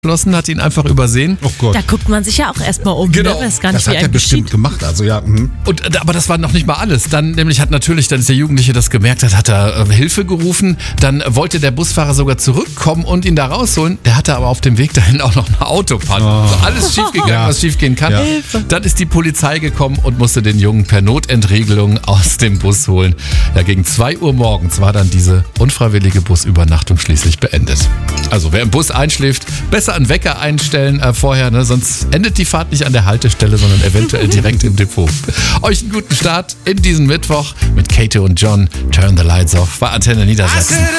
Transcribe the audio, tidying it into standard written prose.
geschlossen, hat ihn einfach übersehen. Oh Gott. Da guckt man sich ja auch erstmal um, Genau. ne? Weiß gar nicht, Das hat wie er einem bestimmt geschieht. gemacht. Also ja. Aber das war noch nicht mal alles. Dann ist der Jugendliche das gemerkt hat er Hilfe gerufen. Dann wollte der Busfahrer sogar zurückkommen und ihn da rausholen. Der hatte aber auf dem Weg dahin auch noch eine Autopanne. Also alles schiefgegangen, was schiefgehen kann. Ja. Dann ist die Polizei gekommen und musste den Jungen per Notentriegelung aus dem Bus holen. Ja, gegen 2 Uhr morgens war dann diese unfreiwillige Busübernachtung schließlich beendet. Also wer im Bus einschläft, besser einen Wecker einstellen vorher, ne? Sonst endet die Fahrt nicht an der Haltestelle, sondern eventuell direkt im Depot. Euch einen guten Start in diesen Mittwoch mit Kate und John. Turn the Lights Off bei Antenne Niedersachsen.